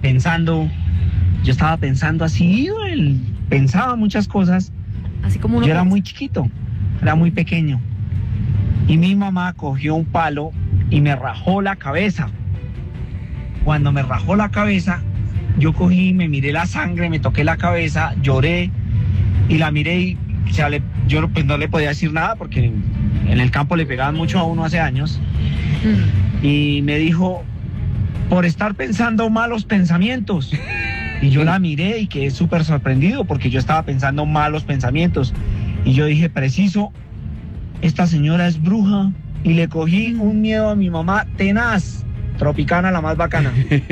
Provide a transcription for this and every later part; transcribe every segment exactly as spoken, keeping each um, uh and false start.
pensando, yo estaba pensando así, el, pensaba muchas cosas. Así como uno Yo era piensa. muy chiquito, era muy pequeño. Y mi mamá cogió un palo y me rajó la cabeza. Cuando me rajó la cabeza, yo cogí, me miré la sangre, me toqué la cabeza, lloré y la miré y o sea, le, yo pues, no le podía decir nada porque en el campo le pegaban mucho a uno hace años. Mm. Y me dijo, por estar pensando malos pensamientos. Y yo la miré y quedé súper sorprendido porque yo estaba pensando malos pensamientos. Y yo dije, preciso, esta señora es bruja. Y le cogí un miedo a mi mamá tenaz. Tropicana, la más bacana.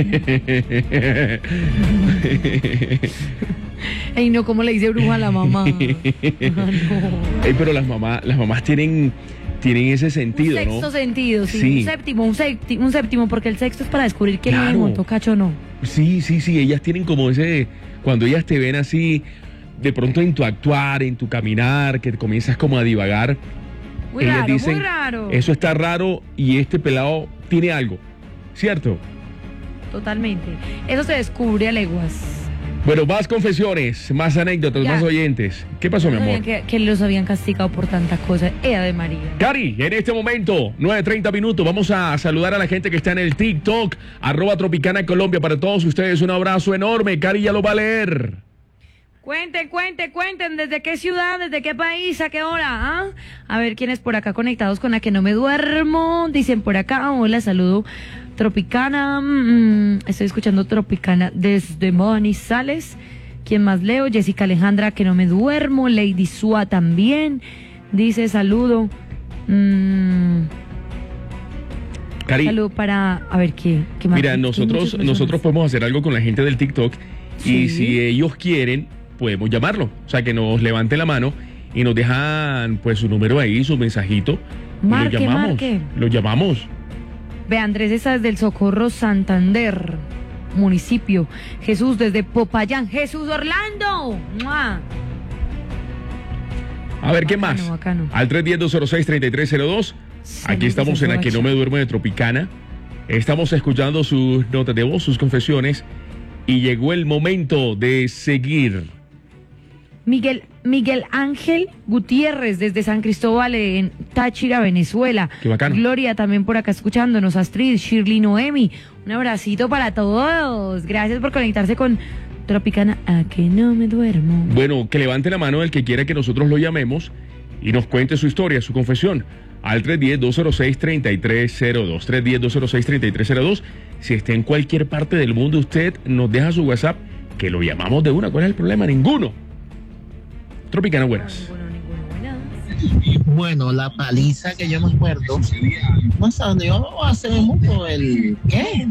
Ey, no, ¿cómo le dice bruja a la mamá? Ah, no. Ey, pero las mamás, las mamás tienen, tienen ese sentido, Un sexto ¿no? sentido, sí. Sí. Un séptimo, un séptimo, un séptimo, porque el sexto es para descubrir quién Claro. le montó cacho o no. Sí, sí, sí, ellas tienen como ese, cuando ellas te ven así, de pronto en tu actuar, en tu caminar, que comienzas como a divagar, Muy ellas raro, dicen, muy raro. eso está raro y este pelado tiene algo, ¿cierto? Totalmente. Eso se descubre a leguas. Bueno, más confesiones, más anécdotas, Ya. más oyentes. ¿Qué pasó, mi No amor? sabían que, que los habían castigado por tanta cosa. Ea de María. Cari, en este momento, nueve treinta minutos, vamos a saludar a la gente que está en el TikTok, arroba Tropicana Colombia, para todos ustedes, un abrazo enorme, Cari ya lo va a leer. Cuenten, cuenten, cuenten, ¿desde qué ciudad, desde qué país, a qué hora? ¿Ah? A ver quiénes por acá conectados con la que no me duermo. Dicen por acá, hola, saludo Tropicana, mm, estoy escuchando Tropicana desde Manizales. ¿Quién más leo? Jessica Alejandra, que no me duermo. Lady Sua también dice saludo. Mm, Cari, saludo para, a ver, ¿qué, qué más? mira, ¿Qué nosotros, muchas personas? nosotros podemos hacer algo con la gente del TikTok y Sí. si ellos quieren, podemos llamarlo. O sea, que nos levante la mano y nos dejan pues su número ahí, su mensajito. Y Marque, lo llamamos. marque. Lo llamamos. Ve, Andrés está desde el Socorro Santander, municipio. Jesús desde Popayán. Jesús Orlando. ¡Mua! A ver, ¿qué Bacano, más? bacano. Al tres uno cero, dos cero seis, tres tres cero dos. Sí, Aquí no, estamos que en se La que no me duermo de Tropicana. Estamos escuchando sus notas de voz, sus confesiones. Y llegó el momento de seguir. Miguel, Miguel Ángel Gutiérrez desde San Cristóbal en Táchira, Venezuela. Qué bacano. Gloria también por acá escuchándonos. Astrid, Shirley, Noemi. Un abracito para todos. Gracias por conectarse con Tropicana. A que no me duermo. Bueno, que levante la mano el que quiera que nosotros lo llamemos y nos cuente su historia, su confesión. Al tres uno cero, dos cero seis, tres tres cero dos. tres uno cero, dos cero seis, tres tres cero dos. Si está en cualquier parte del mundo, usted nos deja su WhatsApp, que lo llamamos de una. ¿Cuál es el problema? Ninguno. Tropicana, buenas. Ninguno, ninguno, buenas. Bueno, la paliza que yo me acuerdo, no sé dónde yo hace mucho, el ¿qué?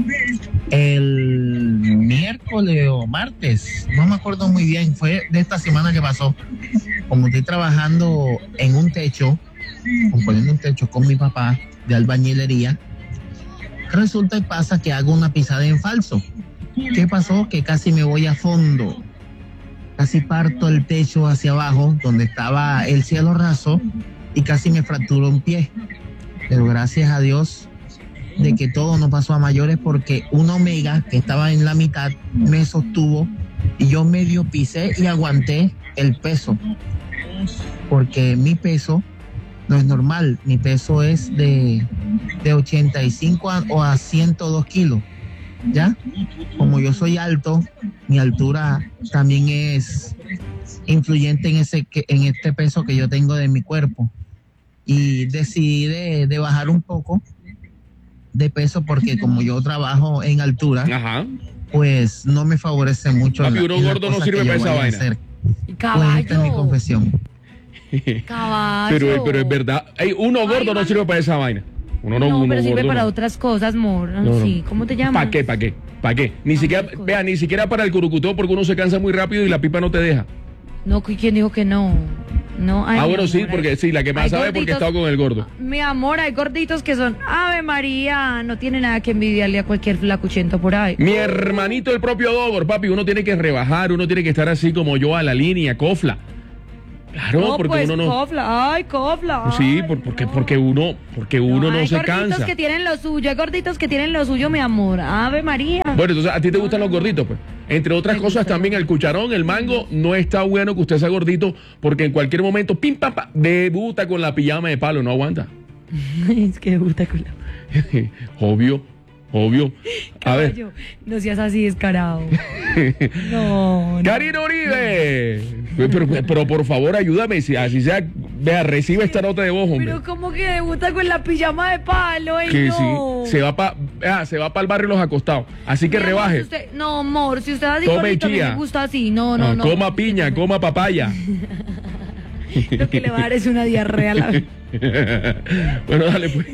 El miércoles o martes, no me acuerdo muy bien, fue de esta semana que pasó. Como estoy trabajando en un techo, componiendo un techo con mi papá de albañilería, resulta y pasa que hago una pisada en falso. ¿Qué pasó? Que casi me voy a fondo. Casi parto el techo hacia abajo, donde estaba el cielo raso, y casi me fracturó un pie. Pero gracias a Dios de que todo no pasó a mayores, porque una omega que estaba en la mitad me sostuvo y yo medio pisé y aguanté el peso. Porque mi peso no es normal, mi peso es de, de ochenta y cinco a, o a ciento dos kilos. ¿Ya? Como yo soy alto, mi altura también es influyente en ese en este peso que yo tengo de mi cuerpo. Y decidí de, de bajar un poco de peso porque como yo trabajo en altura, Ajá. pues no me favorece mucho. Papi, la- uno la gordo no cosa sirve que yo para esa vaya a vaina. hacer. Y Pues esta es mi caballo. confesión. Caballo. Pero, pero es verdad. Ey, uno Ay, gordo no Iván. sirve para esa vaina. Uno no, No, uno pero sirve gordo para no. otras cosas, amor. No, no. Sí, ¿cómo te llamas? ¿Para qué? ¿Para qué? ¿Para qué? Ni Pa' siquiera, otras cosas. vea, ni siquiera para el curucuteo, porque uno se cansa muy rápido y la pipa no te deja. No, ¿quién dijo que no? No, ay, ah, mi bueno, sí, amor, porque hay- sí, la que más hay sabe porque gorditos- estaba con el gordo. Mi amor, hay gorditos que son Ave María, no tiene nada que envidiarle a cualquier flacuchento por ahí. Mi hermanito, el propio Dogor, papi, uno tiene que rebajar, uno tiene que estar así como yo a la línea, cofla. Claro, no, porque pues, uno no. cofla, ay, cofla. Sí, ay, por- porque, no. porque uno, porque uno no, hay se gorditos cansa. que tienen lo suyo, hay gorditos que tienen lo suyo, mi amor. Ave María. Bueno, entonces a ti te gustan los gorditos, pues. Entre otras Me cosas, gusta. también el cucharón, el mango, no está bueno que usted sea gordito, porque en cualquier momento, pim, pam, pam, debuta con la pijama de palo, no aguanta. Es que gusta con la... Obvio, obvio. A ver. Caballo, no seas así descarado. No, no. Karina Uribe. Pero, pero por favor, ayúdame, si así sea, vea, recibe esta nota de voz, hombre. Pero como que debuta con la pijama de palo, ey, Que no. sí, se va para ah, se va para el barrio Los Acostados. Así que Mi amor, rebaje. si usted- no, amor, si usted así Tome gordito, a mí chía. me gusta así. No, no, Ah, no. Coma piña, coma papaya. Lo que le va a dar es una diarrea a la vez. Bueno, dale pues.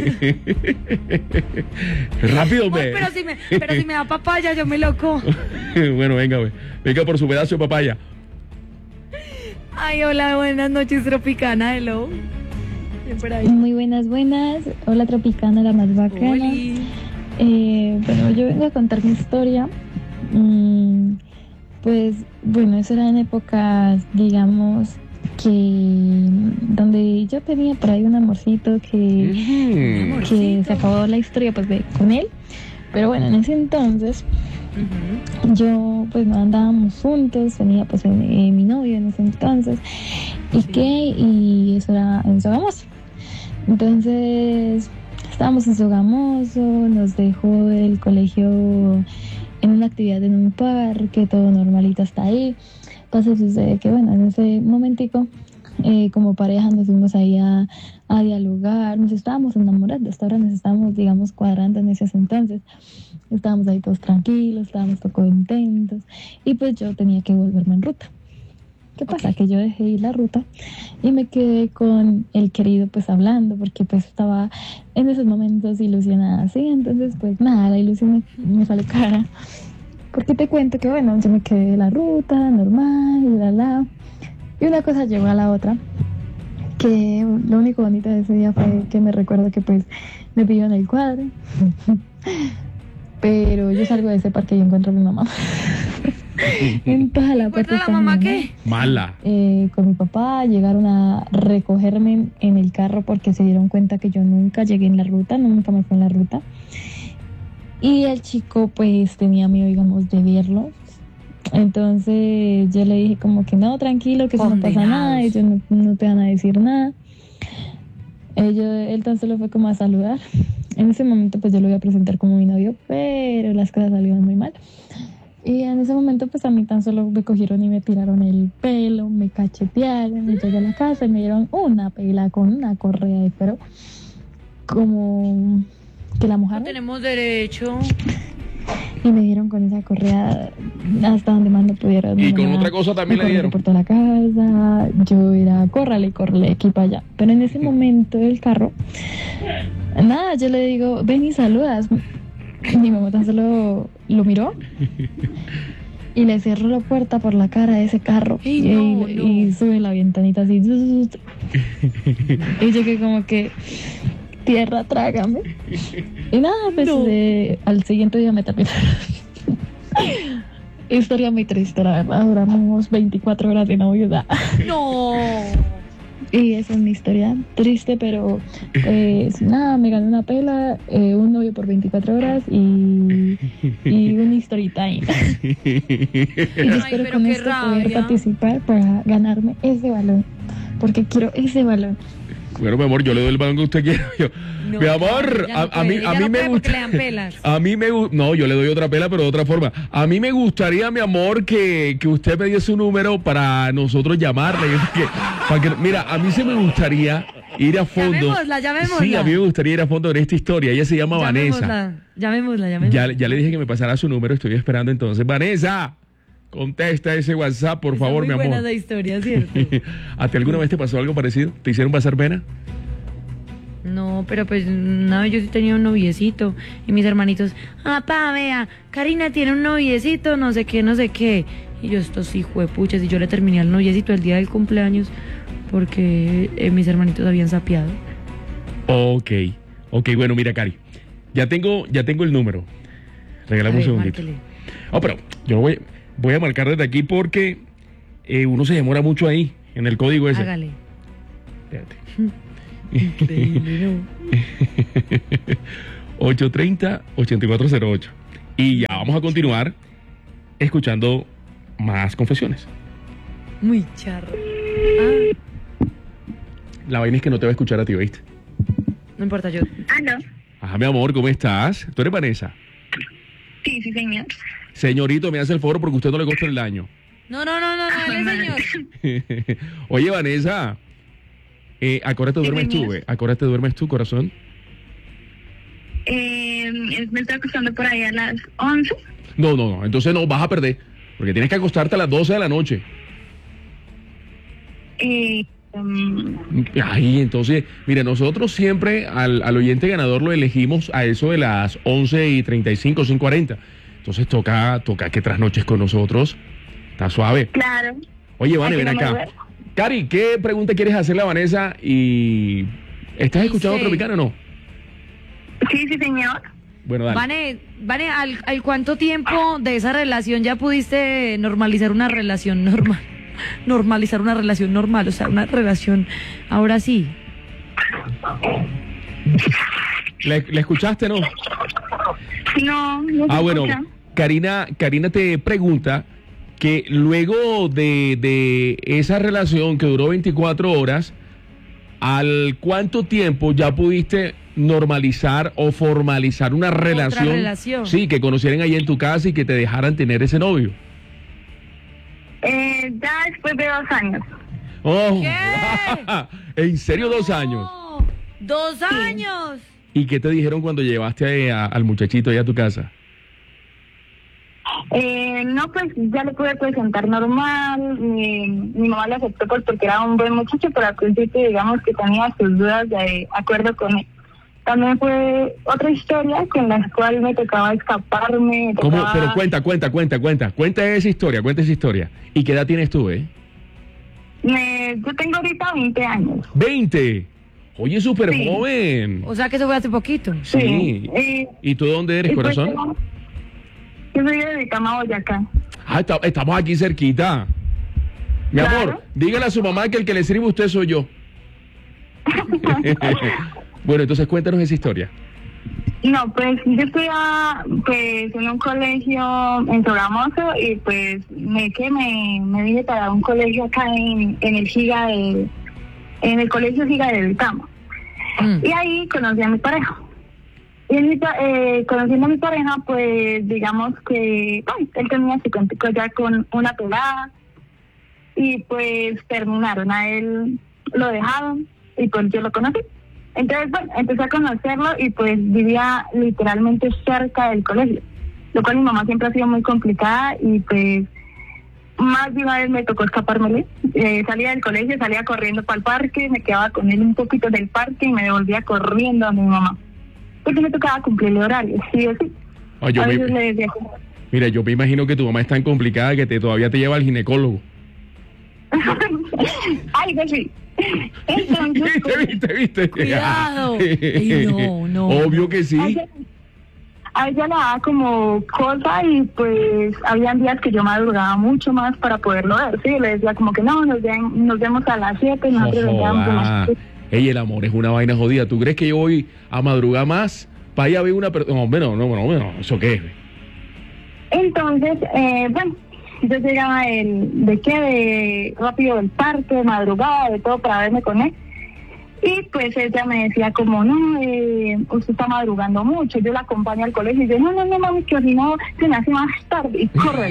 Rápido, Amor, ve. pero si me, pero si me da papaya, yo me loco. Bueno, venga, ve. Venga por su pedazo de papaya. Ay, hola, buenas noches, Tropicana, hello. Bien por ahí. Muy buenas, buenas. Hola Tropicana, la más bacana. Oli. Eh, bueno, yo vengo a contar mi historia. Mm, pues bueno, eso era en épocas, digamos, que donde yo tenía por ahí un amorcito que, Mm. que se acabó la historia pues de con él. Pero bueno, en ese entonces Ujú. yo pues no andábamos juntos, tenía pues eh, mi novio en ese entonces y Sí. que y eso era en Sogamoso. Entonces estábamos en Sogamoso, nos dejó el colegio en una actividad en un parque, todo normalito hasta ahí. Pasa y sucede que bueno, en ese momentico eh, como pareja nos fuimos ahí a, a dialogar, nos estábamos enamorando, hasta ahora nos estábamos digamos cuadrando en ese entonces. Estábamos ahí todos tranquilos, estábamos todos contentos y pues yo tenía que volverme en ruta. ¿Qué pasa? Que yo dejé ir la ruta y me quedé con el querido pues hablando porque pues estaba en esos momentos ilusionada así, entonces pues nada, la ilusión me, me sale cara. Porque te cuento que bueno, yo me quedé en la ruta, normal, y la la. Y una cosa llegó a la otra, que lo único bonito de ese día fue que me recuerdo que pues me pidió en el cuadro. Pero yo salgo de ese parque y encuentro a mi mamá. En toda la puerta ¿Encuentra la está mi mamá qué? Mala. Eh, con mi papá llegaron a recogerme en, en el carro porque se dieron cuenta que yo nunca llegué en la ruta, nunca me fui en la ruta. Y el chico pues tenía miedo, digamos, de verlo. Entonces yo le dije como que no, tranquilo, que eso no pasa nada, ellos no, no te van a decir nada. Ellos, él tan solo fue como a saludar. En ese momento pues yo lo iba a presentar como mi novio, pero las cosas salieron muy mal. Y en ese momento pues a mí tan solo me cogieron y me tiraron el pelo, me cachetearon, y llegué a la casa y me dieron una pela con una correa de pelo, como que la No mojaron. tenemos derecho. Y me dieron con esa correa hasta donde más no pudieron. Y Mi con mamá otra cosa también me le dieron. corrió por toda la casa, yo era, córrale, córrele, aquí para allá. Pero en ese momento del carro, nada, yo le digo, ven y saludas. Mi mamá tan solo lo miró y le cerró la puerta por la cara de ese carro. Ey, y, no, y- no. y sube la ventanita así. Y yo que como que, tierra, trágame. Y nada, pues No. eh, al siguiente día me terminaron. Historia muy triste, la verdad. Duramos veinticuatro horas de novios. No. Y esa es mi historia triste, pero pues nada, me gané una pela, eh, un novio por veinticuatro horas y, y un story time. Y yo Ay, espero pero con qué esto poder rabia. participar para ganarme ese balón, porque quiero ese balón. Bueno, mi amor, yo le doy el balón que usted quiera. Yo- No, mi amor, ella no a, a puede, mí, ella a mí no me puede porque gusta. le dan pelas. A mí me gusta. No, yo le doy otra pela, pero de otra forma. A mí me gustaría, mi amor, que, que usted me diese un número para nosotros llamarle. Que- para que- mira, a mí se me gustaría ir a fondo. Llamémosla, llamémosla. Sí, a mí me gustaría ir a fondo en esta historia. Ella se llama Vanessa. Llamémosla, llamémosla, llamémosla. Ya, ya le dije que me pasara su número, estoy esperando entonces. Vanessa, contesta ese WhatsApp, por Está favor, muy mi buena amor. esa historia, ¿cierto? ¿A ti alguna vez te pasó algo parecido? ¿Te hicieron pasar pena? No, pero pues una vez yo sí tenía un noviecito y mis hermanitos, ah, pa, vea, Karina tiene un noviecito, no sé qué, no sé qué. Y yo, estos hijuepuchas, y yo le terminé al noviecito el día del cumpleaños porque eh, mis hermanitos habían sapeado. Ok, ok, bueno, mira, Cari, ya tengo, ya tengo el número. A Regálame un ver, segundito. márquele. Oh, pero yo voy, voy a marcar desde aquí porque eh, uno se demora mucho ahí, en el código ese. Hágale. Espérate. Increíble, ¿no? ocho treinta, ochenta y cuatro cero ocho. Y ya vamos a continuar escuchando más confesiones. Muy charro. Ah, La vaina es que no te va a escuchar a ti, ¿oíste? no importa, yo. ¿Aló? Ajá, mi amor, ¿cómo estás? ¿Tú eres Vanessa? Sí, sí, señor. Señorito, me hace el favor porque a usted no le gusta el daño. No, no, no, no, no, él es señor. Oye, Vanessa, eh, ¿a qué hora te Sí, duermes tú, señor. eh? ¿A qué hora te duermes tú, corazón? Eh, me estoy acostando por ahí a las once. No, no, no, entonces no, vas a perder, porque tienes que acostarte a las doce de la noche. Eh, um, Ay, entonces, mire, nosotros siempre al, al oyente ganador lo elegimos a eso de las once y treinta y cinco, once y cuarenta. Entonces toca, toca que trasnoches con nosotros. Está suave. claro. Oye, Vane, Aquí ven no me acá. duermo. Cari, ¿qué pregunta quieres hacerle a Vanessa? Y ¿estás escuchando Dice- Tropicana o no? Sí, sí, señor. Bueno, dale. Vane, Vane, ¿al, al cuánto tiempo de esa relación ya pudiste normalizar una relación normal? Normalizar una relación normal, o sea, una relación, ahora sí. ¿Le, le escuchaste, no? No, no se Ah, bueno, escucha. Karina, Karina te pregunta que luego de, de esa relación que duró veinticuatro horas, ¿al cuánto tiempo ya pudiste normalizar o formalizar una relación? relación. Sí, que conocieran ahí en tu casa y que te dejaran tener ese novio. Eh, ya después de dos años. Oh, ¿Qué? ¿En serio dos años? No, ¡Dos años! ¿Y qué te dijeron cuando llevaste a- al muchachito ahí a tu casa? Eh, no, pues ya le pude presentar normal. Mi, mi mamá le aceptó pues porque era un buen muchacho, pero al principio digamos que tenía sus dudas de acuerdo con él. También fue otra historia con la cual me tocaba escaparme. me ¿Cómo? tocaba- Pero cuenta, cuenta, cuenta, cuenta. Cuenta esa historia, cuenta esa historia. ¿Y qué edad tienes tú, eh? Me- yo tengo ahorita veinte años. veinte. Oye, súper Sí. joven. O sea que eso fue hace poquito. Sí. Eh, ¿Y tú de dónde eres, y pues, corazón? yo- Yo soy de Vitama, Boyacá. Ah, está- estamos aquí cerquita. Mi Claro. amor, dígale a su mamá que el que le sirve a usted soy yo. Bueno, entonces cuéntanos esa historia. No, pues yo estudiaba pues, en un colegio en Sogamoso y pues me que me, me vine para un colegio acá en, en el Giga de, en el colegio Giga de Vitama. Mm. Y ahí conocí a mi pareja. Y en mi pa- eh, conociendo a mi pareja, pues digamos que ay, él tenía su contigo ya con una pelada y pues terminaron. A él lo dejaron y pues yo lo conocí. Entonces, bueno, empecé a conocerlo y pues vivía literalmente cerca del colegio, lo cual mi mamá siempre ha sido muy complicada y pues más de una vez me tocó escapármele. Eh, salía del colegio, salía corriendo para el parque, me quedaba con él un poquito del parque y me devolvía corriendo a mi mamá. Porque me tocaba cumplir el horario, sí o sí. Oh, yo a me- veces le decía como, Mira, yo me imagino que tu mamá es tan complicada que te, todavía te lleva al ginecólogo. algo así. Entonces, ¿Viste, pues, viste, viste? Cuidado. Ey, no, no. Obvio que a sí. ella, a ella le daba como cosa y pues habían días que yo madrugaba mucho más para poderlo ver, sí, le decía como que no, nos, ven- nos vemos a las siete y No nosotros veníamos a joda. las siete. Ey, el amor es una vaina jodida. ¿Tú crees que yo voy a madrugar más para ir a ver una persona? No, hombre, no, no, no, no, ¿eso qué es? Entonces, eh, bueno, yo llegaba el, de qué, de rápido del parque, de madrugada, de todo para verme con él. Y pues ella me decía como, no, eh, usted está madrugando mucho, yo la acompaño al colegio. Y yo, no, no, no, mami, que si no, se me hace más tarde. Y corre.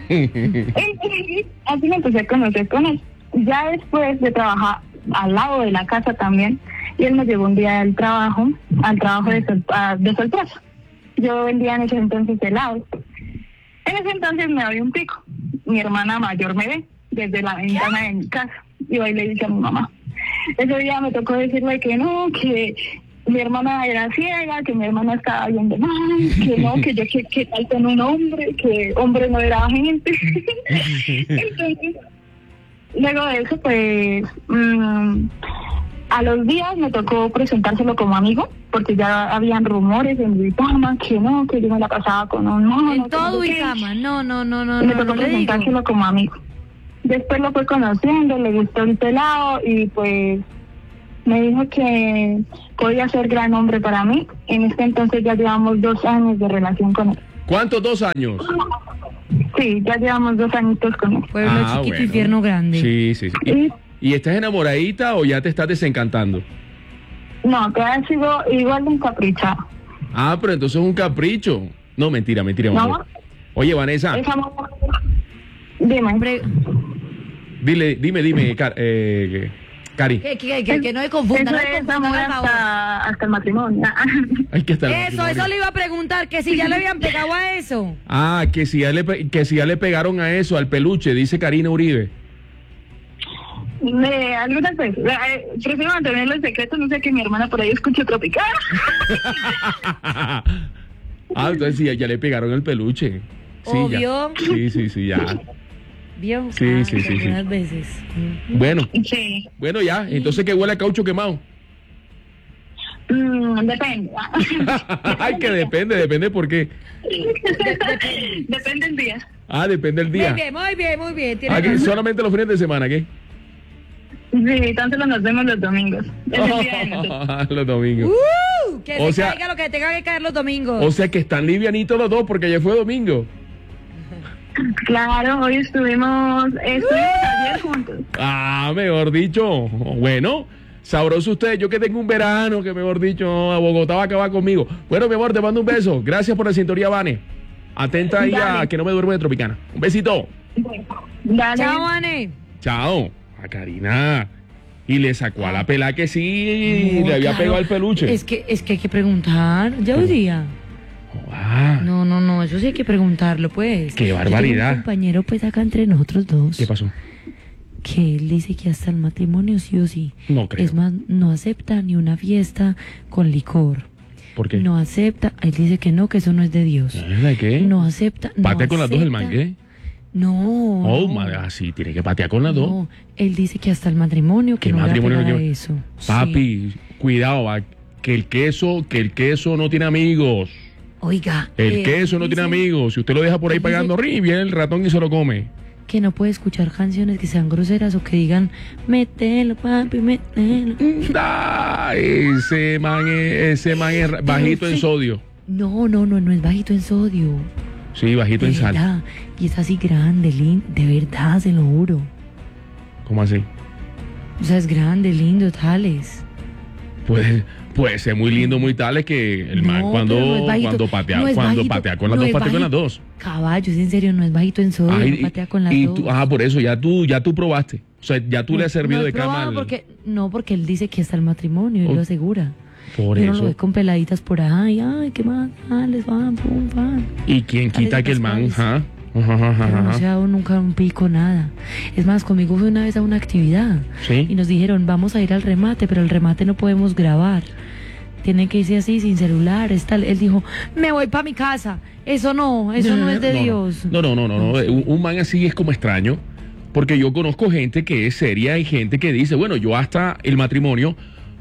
Y así me empecé a conocer con él. Ya después de trabajar al lado de la casa también, y él me llevó un día al trabajo, al trabajo de, sol, a- de sorpresa. Yo vendía en ese entonces helados. En ese entonces me doy un pico. Mi hermana mayor me ve desde la ventana de mi casa. Y hoy le dice a mi mamá. Ese día me tocó decirle que no, que mi hermana era ciega, que mi hermana estaba viendo mal, que no, que yo que, que tal con un hombre, que hombre no era gente. Entonces, luego de eso, pues, mmm, a los días me tocó presentárselo como amigo, porque ya habían rumores en Vitama que no, que yo me la pasaba con un mono. En que todo no sé y qué. cama. No, no, no, no, Y me no, tocó no le digo. presentárselo como amigo. Después lo fue conociendo, le gustó el pelado y pues me dijo que podía ser gran hombre para mí. En este entonces ya llevamos dos años de relación con él. ¿Cuántos dos años? Sí, ya llevamos dos añitos con él. Pueblo Ah, chiquito, bueno. infierno grande. Sí, sí, sí. Y, ¿Y, y estás enamoradita o ya te estás desencantando? no, todavía sigo igual de encaprichada. Ah, pero entonces es un capricho. No, mentira, mentira, mi No. amor. Oye, Vanessa, Es amor. Dime. Hombre, dile, dime, dime, Car- eh, Cari. que, que, que, que no me confunda, Eso no me es confunda, amor por favor. hasta, hasta el matrimonio. Hay que estar. Eso, eso le iba a preguntar, que si ya le habían pegado a eso. Ah, que si, ya le, pe- que si ya le pegaron a eso, al peluche, dice Karina Uribe. De algunas veces. Eh, prefiero mantenerlo en secreto, no sé que mi hermana por ahí escuche tropical. Ah, entonces sí, ya, ya le pegaron el peluche. Sí, ya. Obvio. Sí, sí, sí, ya. ¿Vio? Sí, Ah, sí, sí, sí. algunas veces. Bueno, Sí. bueno, ya. Entonces, ¿qué huele a caucho quemado? Mm, depende. Ay, que depende, depende por qué. Depende el día. Ah, depende del Muy día. bien, muy bien, muy bien. tiene Ah, que razón. solamente los fines de semana, ¿qué? Sí, tan solo nos vemos los domingos. Es el día de nosotros. Los domingos. Uh, que O se sea- caiga lo que tenga que caer los domingos. O sea que están livianitos los dos porque ayer fue domingo. Claro, hoy estuvimos, estuvimos ayer juntos. Ah, mejor dicho. Bueno, sabroso usted. Yo que tengo un verano que, mejor dicho, a Bogotá va a acabar conmigo. Bueno, mi amor, te mando un beso. Gracias por la sintonía, Vane. Atenta ahí a Dale. que no me duerme de Tropicana. Un besito. Dale. Chao, Ane. Chao. A Karina. Y le sacó a la pela que sí No, le había claro. pegado el peluche. Es que, es que hay que preguntar. Ya hoy día. Ah, No, no, no, eso sí hay que preguntarlo, pues. Qué Yo tengo barbaridad. un compañero, pues, acá entre nosotros dos. ¿qué pasó? Que él dice que hasta el matrimonio sí o sí. No creo. Es más, no acepta ni una fiesta con licor. ¿Por qué? No acepta. Él dice que no, que eso no es de Dios. ¿De qué? No acepta. No ¿Patea con las dos el acepta. man, qué? No. Oh, no. madre, así, tiene que patear con las dos. No, él dice que hasta el matrimonio, que ¿Qué no matrimonio le va a no pegar a quiero? eso. Papi, Sí. cuidado, va, que el queso, que el queso no tiene amigos. Oiga. El eh, queso no tiene dice amigos. Si usted lo deja por ahí él dice- pagando, ri, viene el ratón y se lo come. Que no puede escuchar canciones que sean groseras o que digan, mételo, papi, mételo. Ah, ese man es, ese man es bajito en sí. sodio. No, no, no, no es bajito en sodio. Sí, bajito De en sal. verdad. Y es así grande, lindo. De verdad, se lo juro. ¿Cómo así? O sea, es grande, lindo, tales. Puede, puede ser muy lindo, muy tal, es que el man No, cuando, pero no es bajito, cuando patea, no es cuando bajito, patea con las no dos, es patea con las bajito. dos. Caballos, en serio, no es bajito en sodio, Ay, no patea con las y dos. tú- ah, por eso, ya tú, ya tú probaste. O sea, ya tú le has servido No de he cama probado al- porque No, porque él dice que hasta el matrimonio, él Oh, lo asegura. Por Y uno lo eso. ve con peladitas por ahí, ay, qué más, ah, les van, pum, van. ¿Y quién quita Tales que el man, casuales. ajá, ajá, ajá, Pero no ajá. se ha dado nunca un pico, nada. Es más, conmigo fue una vez a una actividad y Sí. nos dijeron, vamos a ir al remate, pero el remate no podemos grabar. Tienen que irse así, sin celular. es tal. Él dijo, me voy para mi casa. Eso no, eso no es de No, Dios. No, no, no, no, no. Un, un man así es como extraño, porque yo conozco gente que es seria y gente que dice, bueno, yo hasta el matrimonio,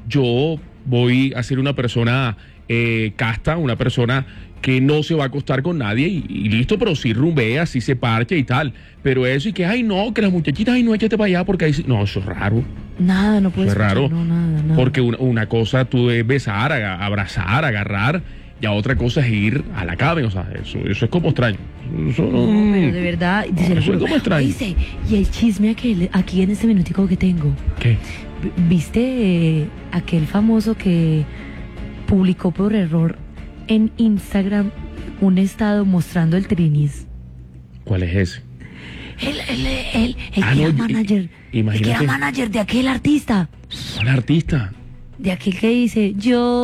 yo voy a ser una persona eh, casta, una persona que no se va a acostar con nadie y, y listo, pero sí rumbea, sí se parche y tal. Pero eso y que, ay, no, que las muchachitas, ay, no, échate para allá porque ahí sí. No, eso es raro. Nada, no puedes Eso es raro. No, nada, nada. Porque una, una cosa tú es besar, aga- abrazar, agarrar, y a otra cosa es ir a la cama. O sea, eso, eso es como extraño. Eso no- No, pero de verdad, dice, Eso lo es juro. como extraño. Dice, y el chisme aquel, aquí en este minutico que tengo. ¿Qué? V- ¿Viste eh, aquel famoso que publicó por error en Instagram un estado mostrando el trinis? ¿Cuál es ese? Él, él, él, el Ah, que no, era y- manager. El que imagínate. era manager de aquel artista. ¿Cuál artista? De aquel que dice,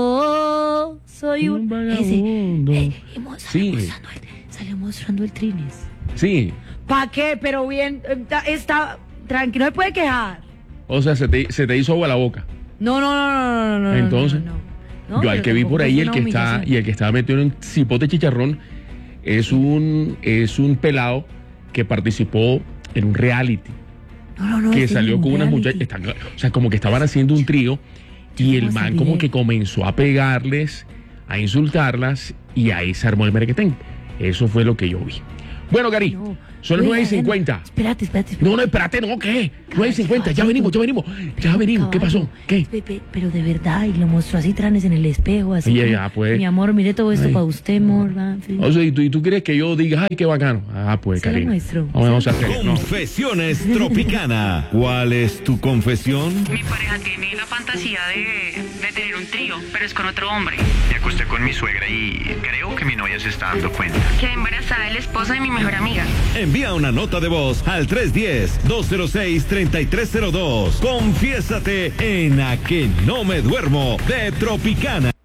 yo soy un... Un ese. vagabundo. Eh, y mo- salió, Sí. mostrando el, salió mostrando el trinis. Sí. ¿Pa' qué? Pero bien, eh, está, está tranquilo, no se puede quejar. O sea, se te, se te hizo agua la boca. No, no, no, no, no, no. Entonces, no, no, no. yo al pero que vi tampoco por ahí, es el una que está, humillación. y el que estaba metido en cipote chicharrón, es un, es un pelado que participó en un reality, No, no, no, que ese salió es con un unas reality. muchachas, están- o sea, como que estaban haciendo un trío, y el vimos el man como video. que comenzó a pegarles, a insultarlas, y ahí se armó el merequetén. Eso fue lo que yo vi. Bueno, Gary, No. son las Oiga, nueve y cincuenta. Espérate, espérate. espérate. No, no, espérate, no, ¿qué? nueve y cincuenta, ya venimos, ya venimos. Ya venimos, ¿qué pasó? ¿Qué? Pepe, pero de verdad, y lo mostró así Tranes en el espejo, así. Oye, como, ya, pues. Mi amor, mire todo esto Ay. para usted, amor. va, en fin. O sea, ¿y tú, y tú quieres que yo diga, ay, qué bacano? Ah, pues, Se lo Karina. muestro. Vamos, vamos a hacer. No. Confesiones Tropicana. ¿Cuál es tu confesión? Mi pareja tiene la fantasía de, de tener un trío, pero es con otro hombre. Me acosté con mi suegra y creo que mi novia se está dando cuenta. Quedé embarazada de la esposa de mi mejor amiga. Envía una nota de voz al tres uno cero, dos cero seis, tres tres cero dos. Confiésate en A Que No Me Duermo de Tropicana.